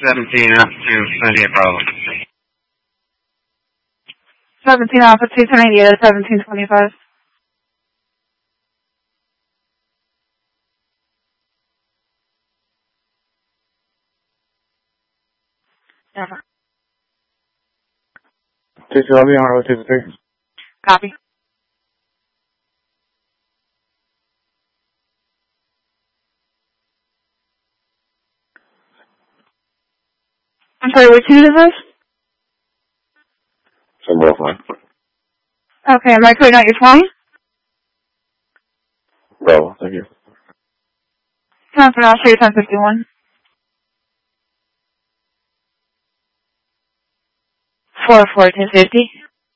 17 up to Sunday Bravo. 17 Alpha 298 at 1725. Never. 220 on road 23. Copy. I'm sorry, which unit is this? So both line. Okay, am I clearing out your flying? Bravo, thank you. Time for now, show you 1051. 44250.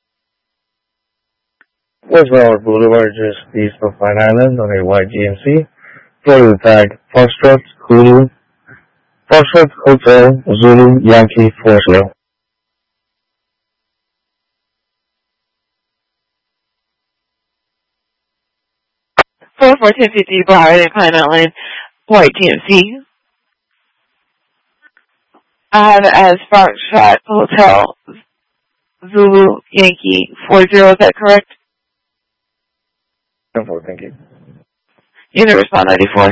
West Broward Boulevard, just east of Pine Island on a white GMC. Florida tag, Foxtrot, Hulu, Foxtrot, Hotel, Zulu, Yankee, 40. 44250 Broward and Pine Island, white GMC. I have it as Foxtrot Hotel, Zulu, Yankee, 40, is that correct? 10-4, thank you. Unit respond 94.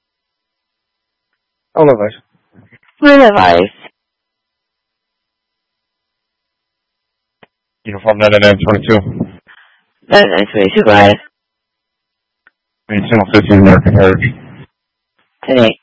All advice. Clear advice. Uniform 9922. 9922, go ahead. Channel 15, American Heritage. Today.